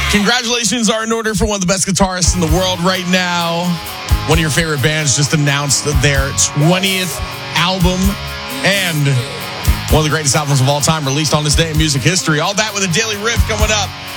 Congratulations are in order for one of the best guitarists in the world right now. One of your favorite bands just announced their 20th album and one of the greatest albums of all time released on this day in music history. All that with a daily riff coming up.